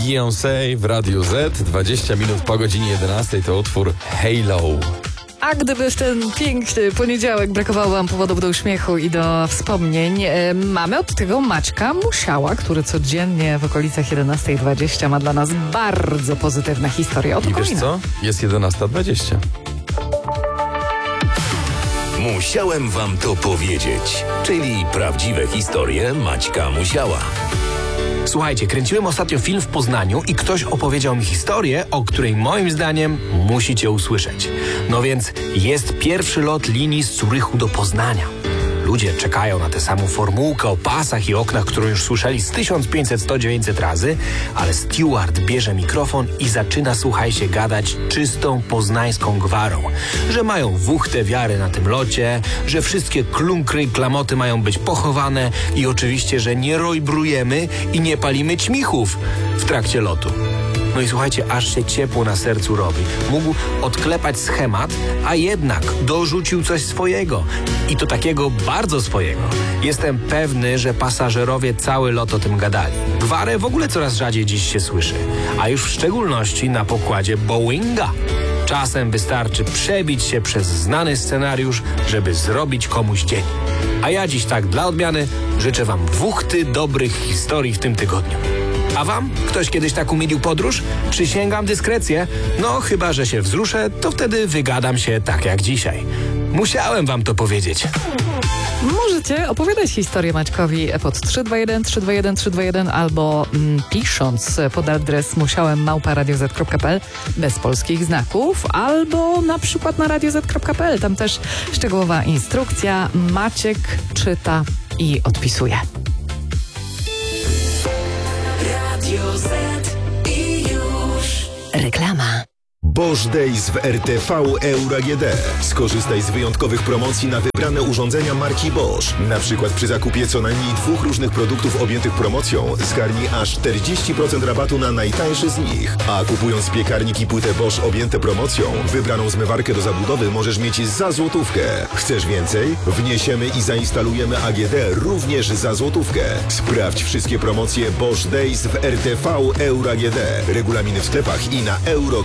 Beyoncé w Radiu Z. 20 minut po godzinie 11 to utwór Halo. A gdyby w ten piękny poniedziałek brakowało wam powodów do uśmiechu i do wspomnień, mamy od tego Maćka Musiała, który codziennie w okolicach 11:20 ma dla nas bardzo pozytywne historie. Oto I wiesz co? Jest 11:20. Musiałem wam to powiedzieć, czyli prawdziwe historie Maćka Musiała. Słuchajcie, kręciłem ostatnio film w Poznaniu i ktoś opowiedział mi historię, o której moim zdaniem musicie usłyszeć. No więc jest pierwszy lot linii z Zurychu do Poznania. Ludzie czekają na tę samą formułkę o pasach i oknach, którą już słyszeli z 1500, 100, 900 razy, ale steward bierze mikrofon i zaczyna, słuchajcie, gadać czystą poznańską gwarą, że mają wuchtę wiary na tym locie, że wszystkie klunkry i klamoty mają być pochowane i oczywiście, że nie rojbrujemy i nie palimy ćmichów w trakcie lotu. No i słuchajcie, aż się ciepło na sercu robi. Mógł odklepać schemat, a jednak dorzucił coś swojego. I to takiego bardzo swojego. Jestem pewny, że pasażerowie cały lot o tym gadali. Gwarę w ogóle coraz rzadziej dziś się słyszy. A już w szczególności na pokładzie Boeinga. Czasem wystarczy przebić się przez znany scenariusz, żeby zrobić komuś dzień. A ja dziś tak dla odmiany życzę wam wuchty dobrych historii w tym tygodniu. A wam? Ktoś kiedyś tak umilił podróż? Przysięgam dyskrecję. No, chyba że się wzruszę, to wtedy wygadam się tak jak dzisiaj. Musiałem wam to powiedzieć. Możecie opowiadać historię Maćkowi pod 321 321 321 albo pisząc pod adres musiałem@radioz.pl bez polskich znaków, albo na przykład na radioz.pl. Tam też szczegółowa instrukcja. Maciek czyta i odpisuje. Radio Z i już. Reklama. Bosch Days w RTV Euro AGD. Skorzystaj z wyjątkowych promocji na wybrane urządzenia marki Bosch. Na przykład przy zakupie co najmniej 2 różnych produktów objętych promocją zgarnij aż 40% rabatu na najtańszy z nich. A kupując piekarnik i płytę Bosch objęte promocją, wybraną zmywarkę do zabudowy możesz mieć za złotówkę. Chcesz więcej? Wniesiemy i zainstalujemy AGD również za złotówkę. Sprawdź wszystkie promocje Bosch Days w RTV Euro AGD. Regulaminy w sklepach i na euro.